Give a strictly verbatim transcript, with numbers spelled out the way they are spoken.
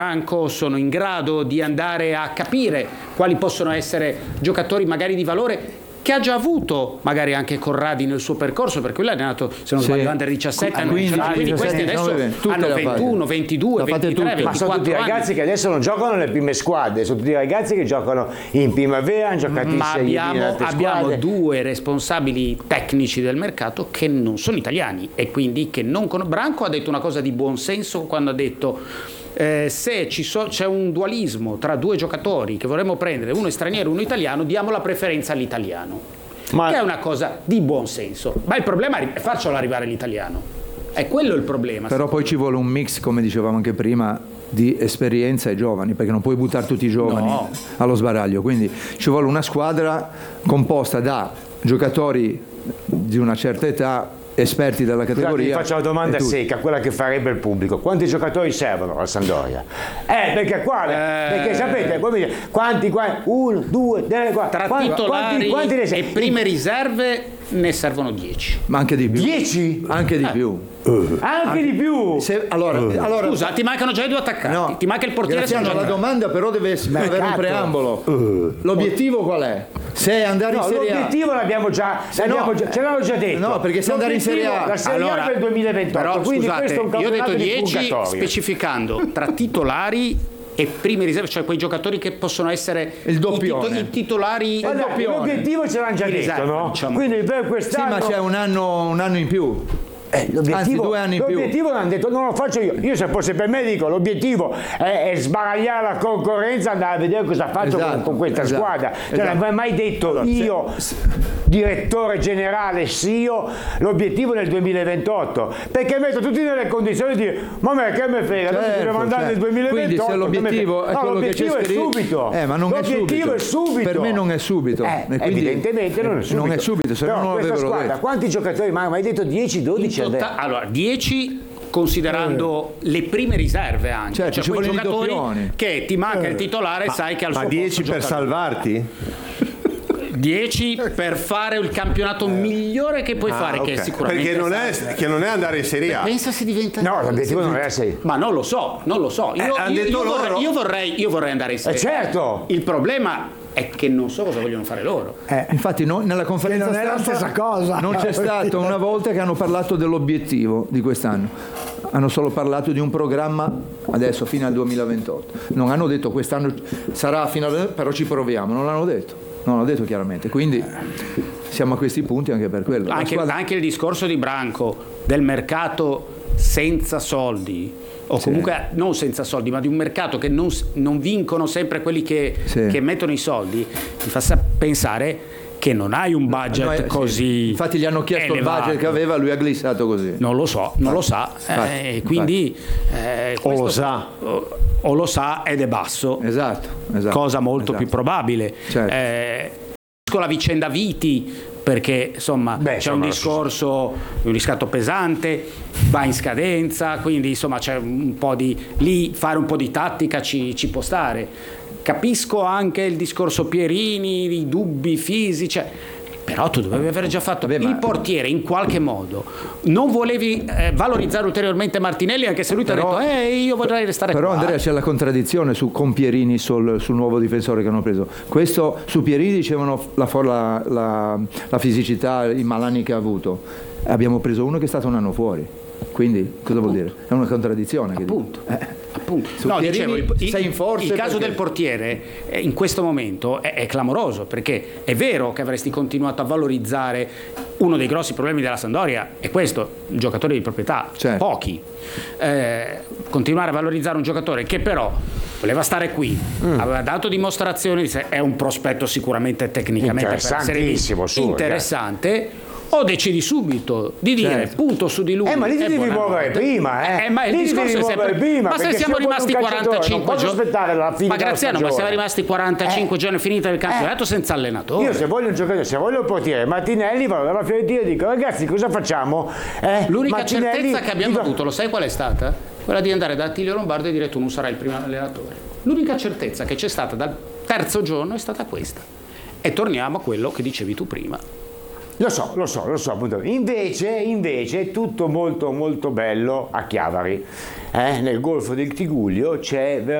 Branco sono in grado di andare a capire quali possono essere giocatori magari di valore, che ha già avuto magari anche Corradi nel suo percorso, perché lui è nato, se non sbaglio, under diciassette, quindi, quindi questi adesso hanno ventuno, ventidue, ventitré, ventiquattro ma sono tutti anni. ragazzi che adesso non giocano nelle prime squadre, sono tutti ragazzi che giocano in primavera, hanno giocato in ma Serie B abbiamo, nelle altre abbiamo squadre. due responsabili tecnici del mercato che non sono italiani e quindi che non con... Branco ha detto una cosa di buon senso quando ha detto Eh, se ci so, c'è un dualismo tra due giocatori che vorremmo prendere, uno è straniero e uno italiano, diamo la preferenza all'italiano, ma... che è una cosa di buon senso, ma il problema è farcelo arrivare l'italiano, è quello il problema. Però poi ci vuole un mix, come dicevamo anche prima, di esperienza e giovani, perché non puoi buttare tutti i giovani no. allo sbaraglio, quindi ci vuole una squadra composta da giocatori di una certa età, esperti della categoria. Scusate, vi faccio una domanda secca, quella che farebbe il pubblico: quanti giocatori servono alla Sampdoria? Eh, perché qua, eh... perché sapete, quanti, quanti, uno, due, tre, quattro, tra quanti, titolari quanti, quanti e prime riserve ne servono dieci. Ma anche di più. dieci? Anche di eh. più. Uh. Anche, anche di più. Se, allora, uh. allora, scusa, ti mancano già i due attaccanti, no, ti manca il portiere. Graziano, la domanda però deve avere un preambolo. Uh. L'obiettivo qual è? Se andare no, in Serie A. L'obiettivo l'abbiamo già, l'abbiamo no, già, ce l'avevo già detto. No, perché se andare in Serie A, la Serie allora, A per il duemilaventotto, però, quindi scusate, questo è un io ho detto di dieci purgatorio. specificando tra titolari e prime riserve, cioè quei giocatori che possono essere il doppione. I, tito- i titolari. Guarda, l'obiettivo ce l'hanno già detto, riserve, no? Diciamo. Quindi per quest'anno. Sì, ma c'è un anno, un anno in più. Eh, l'obiettivo, Anzi, due anni in più. L'obiettivo l'hanno detto, non lo faccio io. Io se fosse per me dico, l'obiettivo è, è sbaragliare la concorrenza, andare a vedere cosa faccio esatto, con, con questa esatto, squadra. Cioè, esatto. non ho mai detto allora, io, se, direttore generale, S I O, l'obiettivo nel duemilaventotto. Perché metto tutti nelle condizioni di dire, ma me che me frega, certo, dobbiamo andare certo. nel duemilaventotto. Quindi se l'obiettivo è no, quello l'obiettivo che c'è è scritto, subito. Eh, ma non l'obiettivo è subito. è subito. Per me non è subito. Eh, e quindi, evidentemente non è subito. Non è subito, se no non questa l'avrebbero squadra, detto. quanti giocatori? Ma hai detto dieci, dodici? Tota- allora, dieci considerando eh. le prime riserve anche, certo, cioè ci quei giocatori giocatori che ti manca eh. il titolare e ma, sai che al ma suo dieci per salvarti? dieci per fare il campionato migliore che puoi ah, fare, okay. che è sicuramente perché non è, che non è andare in Serie A. Pensa se diventa no, l'obiettivo non è Serie A. Ma non lo so, non lo so. Io, eh, io, io, loro... vorrei, io, vorrei, io vorrei andare in Serie A. Eh, certo. Il problema è che non so cosa vogliono fare loro. Eh, infatti no, nella conferenza non è la stessa cosa. Non c'è stata una volta che hanno parlato dell'obiettivo di quest'anno. Hanno solo parlato di un programma adesso fino al duemilaventotto. Non hanno detto quest'anno sarà fino al però ci proviamo, non l'hanno detto. Non l'ho detto chiaramente, quindi siamo a questi punti anche per quello. Anche, squadra... anche il discorso di Branco del mercato senza soldi, o comunque sì. non senza soldi, ma di un mercato che non, non vincono sempre quelli che, sì. che mettono i soldi, ti fa pensare che non hai un budget no, no, così. Sì. Infatti gli hanno chiesto elevato. Il budget che aveva, lui ha glissato così. Non lo so, non lo sa, infatti, eh, quindi eh, o lo sa. O, o lo sa ed è basso. Esatto, esatto cosa molto esatto. più probabile. Certo. Eh, con la vicenda Viti, perché insomma Beh, c'è insomma, un discorso, un riscatto pesante, va in scadenza, quindi insomma c'è un po' di lì fare un po' di tattica ci, ci può stare. Capisco anche il discorso Pierini, i dubbi fisici, però tu dovevi aver già fatto Vabbè, il ma... portiere in qualche modo. Non volevi eh, valorizzare ulteriormente Martinelli, anche se lui ti ha detto eh, io vorrei restare però qua. Però Andrea c'è la contraddizione su, con Pierini sul, sul nuovo difensore che hanno preso. Questo su Pierini dicevano la, la, la, la fisicità, i malanni che ha avuto. Abbiamo preso uno che è stato un anno fuori. Quindi cosa appunto. Vuol dire? È una contraddizione. Appunto. Che eh. appunto. Su No, Pierini, dicevo, il, sei in forza il caso perché... del portiere eh, in questo momento è, è clamoroso, perché è vero che avresti continuato a valorizzare uno dei grossi problemi della Sampdoria, è questo, il giocatore di proprietà, certo. pochi. Eh, continuare a valorizzare un giocatore che però voleva stare qui, mm. aveva dato dimostrazioni di sé, è un prospetto sicuramente tecnicamente per essere interessante. O decidi subito di dire certo. punto su di lui. Eh, ma lì ti devi muovere prima, eh. eh ma il lì discorso è sempre prima, ma se siamo rimasti quarantacinque giorni. Ma Graziano, ma siamo rimasti quarantacinque eh. giorni finita il campionato eh. senza allenatore. Io se voglio un giocatore, se voglio il portiere Martinelli, vado dalla Fiorentina e dico ragazzi cosa facciamo? Eh, L'unica Martinelli, certezza che abbiamo dico... avuto, lo sai qual è stata? Quella di andare da Attilio Lombardo e dire tu non sarai il primo allenatore. L'unica certezza che c'è stata dal terzo giorno è stata questa. E torniamo a quello che dicevi tu prima. Lo so, lo so, lo so, appunto. Invece, invece è tutto molto molto bello a Chiavari. Eh? Nel Golfo del Tigullio c'è